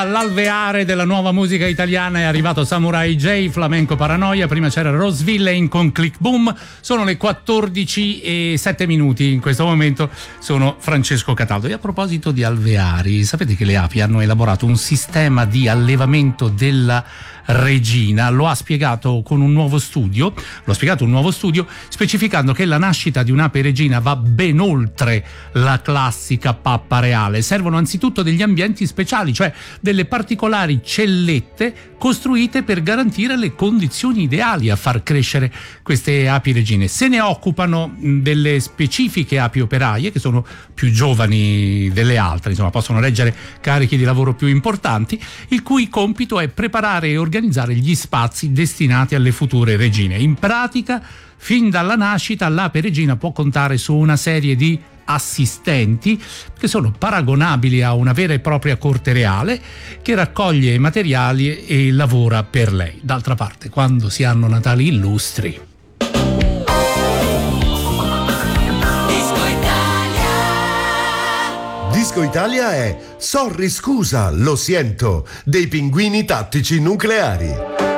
All'alveare della nuova musica italiana è arrivato Samurai J, Flamenco Paranoia, prima c'era Rose Villain con Click Boom. Sono le 14:07 in questo momento, sono Francesco Cataldo. E a proposito di alveari, sapete che le api hanno elaborato un sistema di allevamento della regina, lo ha spiegato un nuovo studio specificando che la nascita di un'ape regina va ben oltre la classica pappa reale. Servono anzitutto degli ambienti speciali, cioè delle particolari cellette costruite per garantire le condizioni ideali a far crescere queste api regine. Se ne occupano delle specifiche api operaie, che sono più giovani delle altre, insomma possono reggere carichi di lavoro più importanti, il cui compito è preparare e organizzare gli spazi destinati alle future regine. In pratica, fin dalla nascita, l'ape regina può contare su una serie di assistenti che sono paragonabili a una vera e propria corte reale, che raccoglie i materiali e lavora per lei. D'altra parte, quando si hanno natali illustri. Disco Italia è Sorry scusa, lo siento, dei Pinguini Tattici Nucleari.